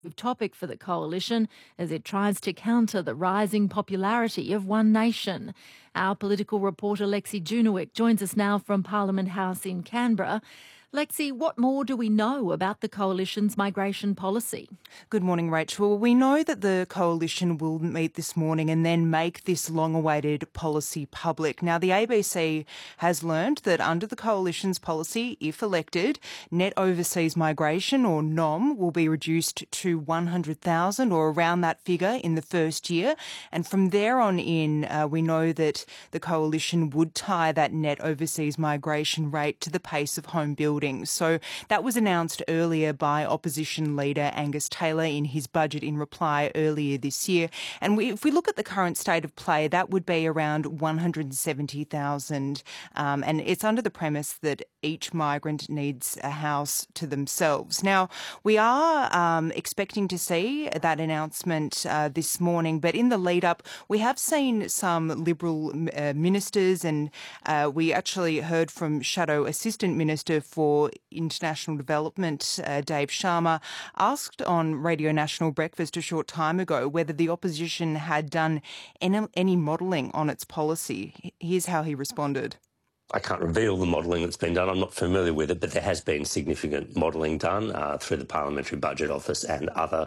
topic for the coalition as it tries to counter the rising popularity of One Nation. Our political reporter Lexi Junowick joins us now from Parliament House in Canberra. Lexi, what more do we know about the coalition's migration policy? Good morning, Rachel. We know that the coalition will meet this morning and then make this long-awaited policy public. Now, the ABC has learned that under the coalition's policy, if elected, net overseas migration, or NOM, will be reduced to 100,000 or around that figure in the first year. And from there on in, we know that the coalition would tie that net overseas migration rate to the pace of home building. So that was announced earlier by opposition leader Angus Taylor in his budget in reply earlier this year. And if we look at the current state of play, that would be around 170,000. And it's under the premise that each migrant needs a house to themselves. Now, we are expecting to see that announcement this morning, but in the lead up, we have seen some Liberal ministers, and we actually heard from Shadow Assistant Minister for International Development, Dave Sharma, asked on Radio National Breakfast a short time ago whether the opposition had done any modelling on its policy. Here's how he responded. I can't reveal the modelling that's been done. I'm not familiar with it, but there has been significant modelling done through the Parliamentary Budget Office and other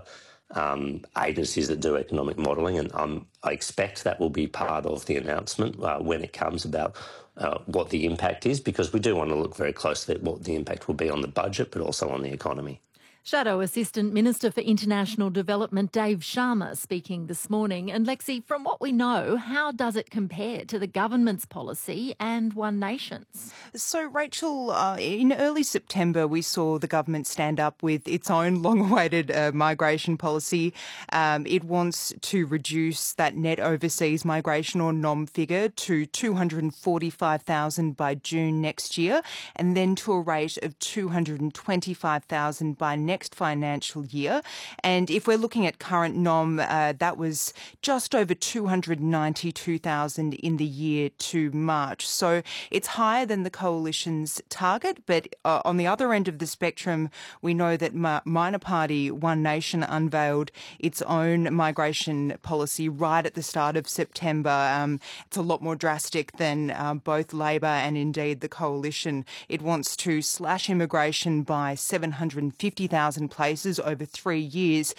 agencies that do economic modelling, and I expect that will be part of the announcement when it comes about what the impact is, because we do want to look very closely at what the impact will be on the budget, but also on the economy. Shadow Assistant Minister for International Development Dave Sharma speaking this morning. And Lexi, from what we know, how does it compare to the government's policy and One Nation's? So, Rachel, in early September, we saw the government stand up with its own long-awaited migration policy. It wants to reduce that net overseas migration, or NOM, figure to 245,000 by June next year, and then to a rate of 225,000 by next financial year. And if we're looking at current NOM, that was just over 292,000 in the year to March. So it's higher than the coalition's target, but on the other end of the spectrum, we know that minor party One Nation unveiled its own migration policy right at the start of September. It's a lot more drastic than both Labor and indeed the coalition. It wants to slash immigration by 750,000 places over 3 years.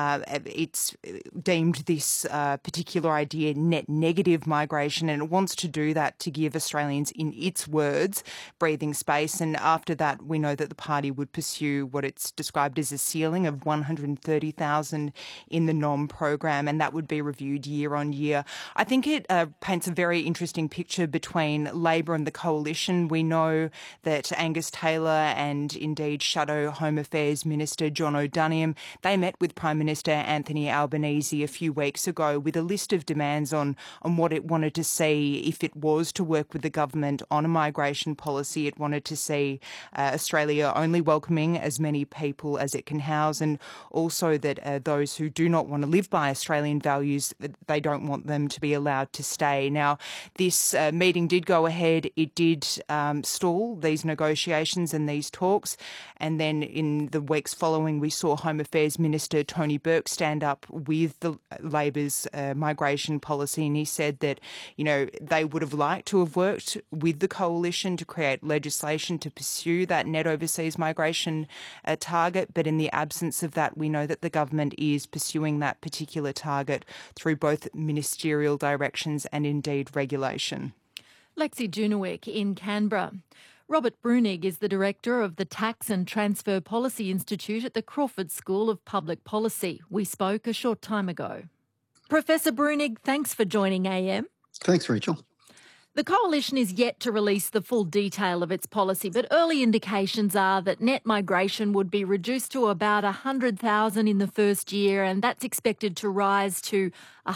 It's deemed this particular idea net negative migration, and it wants to do that to give Australians, in its words, breathing space. And after that, we know that the party would pursue what it's described as a ceiling of 130,000 in the NOM program, and that would be reviewed year on year. I think it paints a very interesting picture between Labor and the coalition. We know that Angus Taylor and indeed Shadow Home Affairs Minister John O'Donoghue, they met with Prime Minister Anthony Albanese a few weeks ago with a list of demands on what it wanted to see if it was to work with the government on a migration policy. It wanted to see Australia only welcoming as many people as it can house, and also that those who do not want to live by Australian values, they don't want them to be allowed to stay. Now, this meeting did go ahead. It did stall these negotiations and these talks, and then in the weeks following, we saw Home Affairs Minister Tony Burke stand up with the Labor's migration policy, and he said that, you know, they would have liked to have worked with the coalition to create legislation to pursue that net overseas migration target, but in the absence of that, we know that the government is pursuing that particular target through both ministerial directions and indeed regulation. Lexi Junowick in Canberra. Robert Brunig is the Director of the Tax and Transfer Policy Institute at the Crawford School of Public Policy. We spoke a short time ago. Professor Brunig, thanks for joining AM. Thanks, Rachel. The coalition is yet to release the full detail of its policy, but early indications are that net migration would be reduced to about 100,000 in the first year, and that's expected to rise to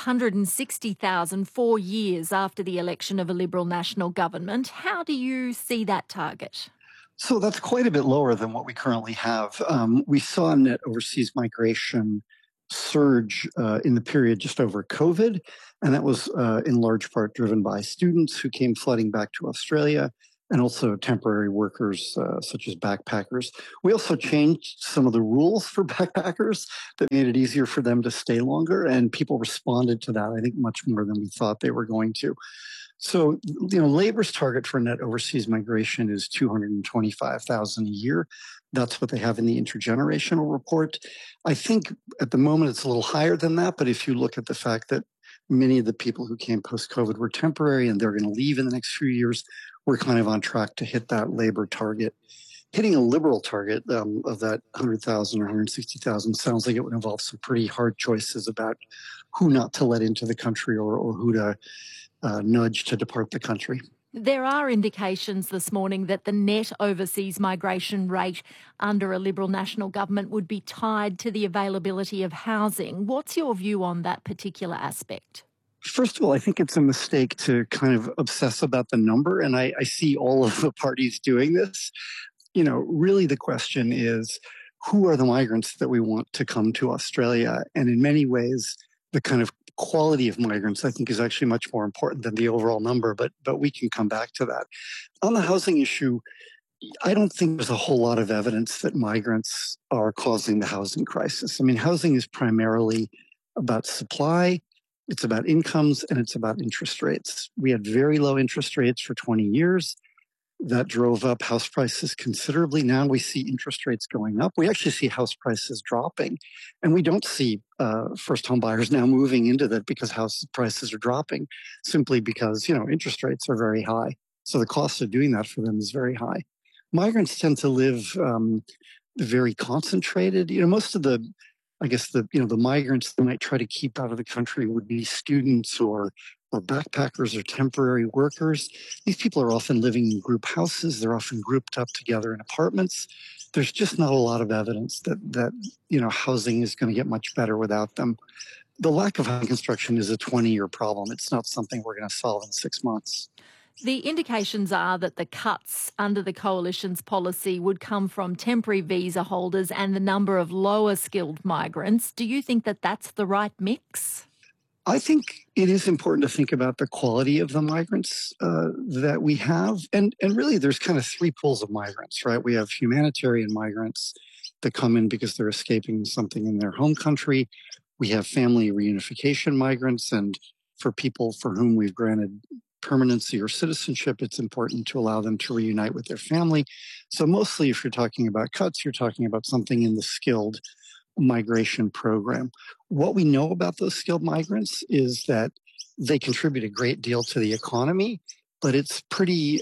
160,000 4 years after the election of a Liberal national government. How do you see that target? So that's quite a bit lower than what we currently have. We saw net overseas migration surge in the period just over COVID, and that was in large part driven by students who came flooding back to Australia, and also temporary workers such as backpackers. We also changed some of the rules for backpackers that made it easier for them to stay longer, and people responded to that, I think, much more than we thought they were going to. So, Labor's target for net overseas migration is 225,000 a year. That's what they have in the intergenerational report. I think at the moment it's a little higher than that, but if you look at the fact that many of the people who came post-COVID were temporary and they're going to leave in the next few years, we're kind of on track to hit that Labor target. Hitting a Liberal target of that 100,000 or 160,000 sounds like it would involve some pretty hard choices about who not to let into the country or who to nudge to depart the country. There are indications this morning that the net overseas migration rate under a Liberal National government would be tied to the availability of housing. What's your view on that particular aspect? First of all, I think it's a mistake to kind of obsess about the number, and I see all of the parties doing this. Really the question is, who are the migrants that we want to come to Australia? And in many ways, the kind of quality of migrants, I think, is actually much more important than the overall number, but we can come back to that. On the housing issue, I don't think there's a whole lot of evidence that migrants are causing the housing crisis. I mean, housing is primarily about supply, it's about incomes, and it's about interest rates. We had very low interest rates for 20 years. That drove up house prices considerably. Now we see interest rates going up. We actually see house prices dropping. And we don't see first home buyers now moving into that because house prices are dropping, simply because, interest rates are very high. So the cost of doing that for them is very high. Migrants tend to live very concentrated. Most of the migrants that might try to keep out of the country would be students or backpackers or temporary workers. These people are often living in group houses. They're often grouped up together in apartments. There's just not a lot of evidence that housing is going to get much better without them. The lack of housing construction is a 20-year problem. It's not something we're going to solve in 6 months. The indications are that the cuts under the Coalition's policy would come from temporary visa holders and the number of lower skilled migrants. Do you think that that's the right mix? I think it is important to think about the quality of the migrants that we have. And really, there's kind of three pools of migrants, right? We have humanitarian migrants that come in because they're escaping something in their home country. We have family reunification migrants. And for people for whom we've granted permanency or citizenship, it's important to allow them to reunite with their family. So mostly, if you're talking about cuts, you're talking about something in the skilled migration program. What we know about those skilled migrants is that they contribute a great deal to the economy, but it's pretty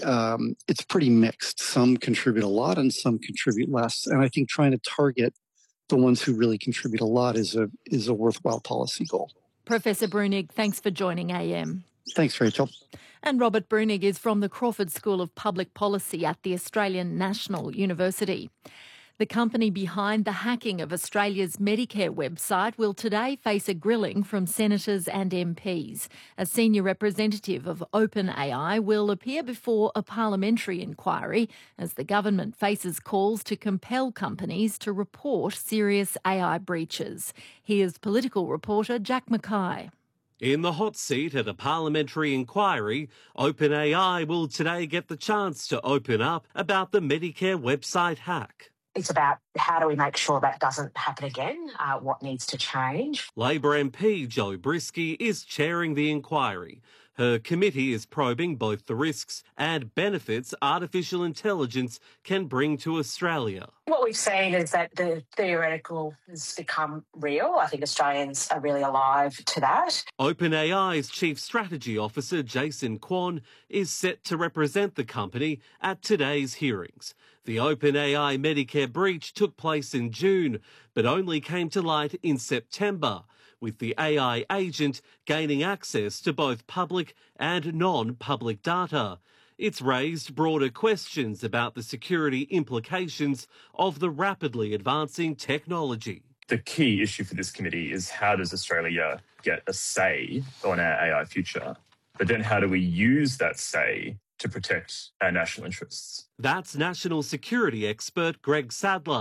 mixed. Some contribute a lot and some contribute less. And I think trying to target the ones who really contribute a lot is a worthwhile policy goal. Professor Bruenig, thanks for joining AM. Thanks, Rachel. And Robert Bruenig is from the Crawford School of Public Policy at the Australian National University. The company behind the hacking of Australia's Medicare website will today face a grilling from senators and MPs. A senior representative of OpenAI will appear before a parliamentary inquiry as the government faces calls to compel companies to report serious AI breaches. Here's political reporter Jack Mackay. In the hot seat at a parliamentary inquiry, OpenAI will today get the chance to open up about the Medicare website hack. It's about how do we make sure that doesn't happen again, what needs to change. Labor MP Jo Brisky is chairing the inquiry. Her committee is probing both the risks and benefits artificial intelligence can bring to Australia. What we've seen is that the theoretical has become real. I think Australians are really alive to that. OpenAI's Chief Strategy Officer Jason Kwon is set to represent the company at today's hearings. The OpenAI Medicare breach took place in June, but only came to light in September, with the AI agent gaining access to both public and non-public data. It's raised broader questions about the security implications of the rapidly advancing technology. The key issue for this committee is how does Australia get a say on our AI future? But then how do we use that say to protect our national interests? That's national security expert Greg Sadler.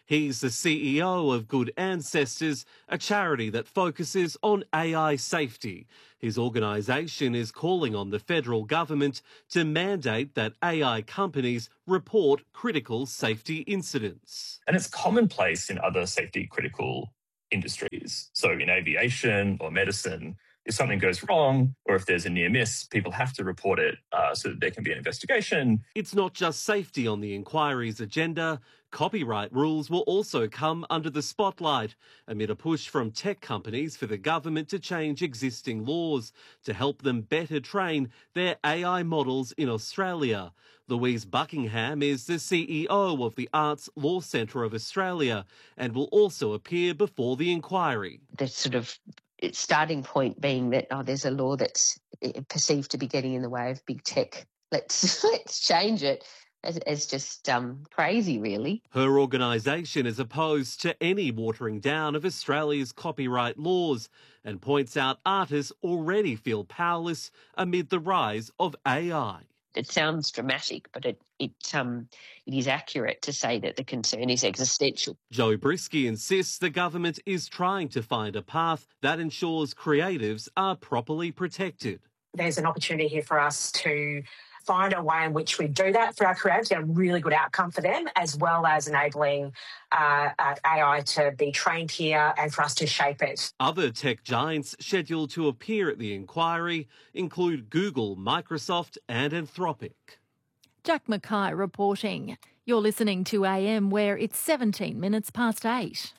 He's the CEO of Good Ancestors, a charity that focuses on AI safety. His organisation is calling on the federal government to mandate that AI companies report critical safety incidents. And it's commonplace in other safety critical industries. So in aviation or medicine, if something goes wrong or if there's a near miss, people have to report it so that there can be an investigation. It's not just safety on the inquiry's agenda. Copyright rules will also come under the spotlight amid a push from tech companies for the government to change existing laws to help them better train their AI models in Australia. Louise Buckingham is the CEO of the Arts Law Centre of Australia and will also appear before the inquiry. The sort of starting point being that, there's a law that's perceived to be getting in the way of big tech. Let's change it. It's just crazy, really. Her organisation is opposed to any watering down of Australia's copyright laws and points out artists already feel powerless amid the rise of AI. It sounds dramatic, but it is accurate to say that the concern is existential. Joe Brisky insists the government is trying to find a path that ensures creatives are properly protected. There's an opportunity here for us to find a way in which we do that for our creatives, get a really good outcome for them, as well as enabling AI to be trained here and for us to shape it. Other tech giants scheduled to appear at the inquiry include Google, Microsoft and Anthropic. Jack Mackay reporting. You're listening to AM, where it's 17 minutes past 8.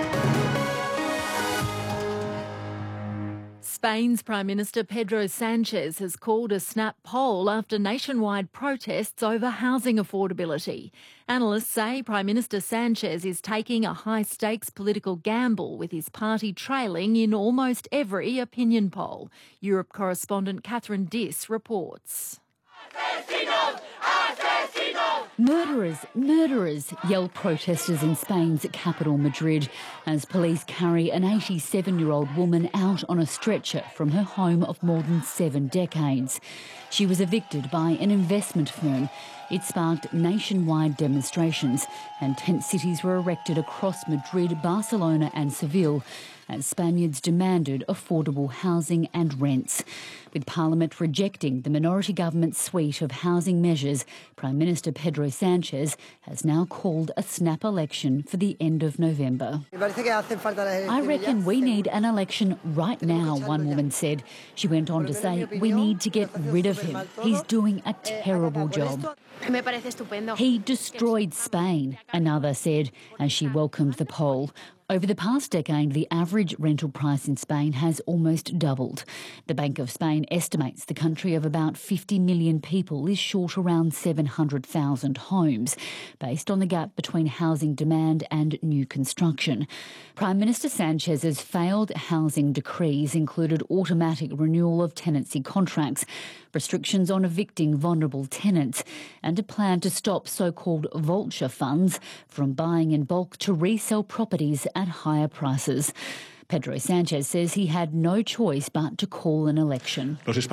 Spain's Prime Minister Pedro Sanchez has called a snap poll after nationwide protests over housing affordability. Analysts say Prime Minister Sanchez is taking a high-stakes political gamble with his party trailing in almost every opinion poll. Europe correspondent Catherine Diss reports. Asesinos! Asesinos! Murderers, murderers, yell protesters in Spain's capital, Madrid, as police carry an 87-year-old woman out on a stretcher from her home of more than 7 decades. She was evicted by an investment firm. It sparked nationwide demonstrations, and tent cities were erected across Madrid, Barcelona and Seville as Spaniards demanded affordable housing and rents. With Parliament rejecting the minority government's suite of housing measures, Prime Minister Pedro Sanchez has now called a snap election for the end of November. I reckon we need an election right now, one woman said. She went on to say, we need to get rid of him. He's doing a terrible job. He destroyed Spain, another said, as she welcomed the poll. Over the past decade, the average rental price in Spain has almost doubled. The Bank of Spain estimates the country of about 50 million people is short around 700,000 homes, based on the gap between housing demand and new construction. Prime Minister Sanchez's failed housing decrees included automatic renewal of tenancy contracts, restrictions on evicting vulnerable tenants, and a plan to stop so-called vulture funds from buying in bulk to resell properties at higher prices. Pedro Sanchez says he had no choice but to call an election.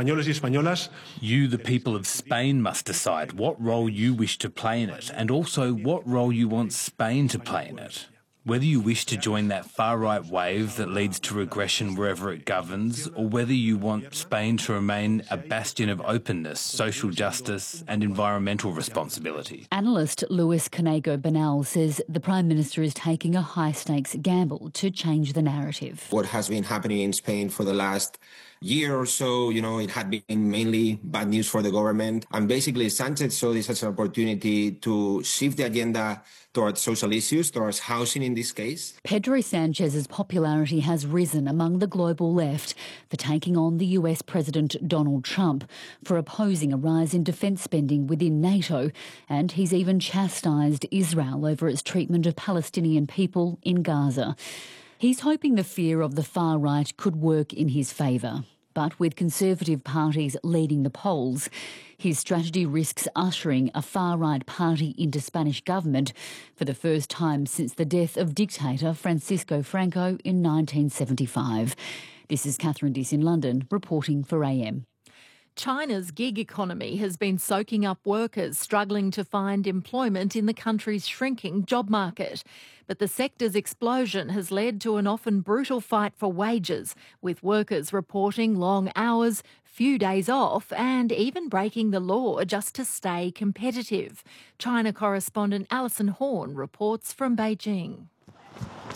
You, the people of Spain, must decide what role you wish to play in it, and also what role you want Spain to play in it. Whether you wish to join that far-right wave that leads to regression wherever it governs, or whether you want Spain to remain a bastion of openness, social justice and environmental responsibility. Analyst Luis Canego Bernal says the Prime Minister is taking a high-stakes gamble to change the narrative. What has been happening in Spain for the last year or so, it had been mainly bad news for the government. And basically, Sanchez saw this as an opportunity to shift the agenda towards social issues, towards housing in this case. Pedro Sanchez's popularity has risen among the global left for taking on the US President Donald Trump, for opposing a rise in defence spending within NATO, and he's even chastised Israel over its treatment of Palestinian people in Gaza. He's hoping the fear of the far right could work in his favour. But with Conservative parties leading the polls, his strategy risks ushering a far-right party into Spanish government for the first time since the death of dictator Francisco Franco in 1975. This is Catherine Diss in London, reporting for AM. China's gig economy has been soaking up workers struggling to find employment in the country's shrinking job market. But the sector's explosion has led to an often brutal fight for wages, with workers reporting long hours, few days off and even breaking the law just to stay competitive. China correspondent Alison Horn reports from Beijing.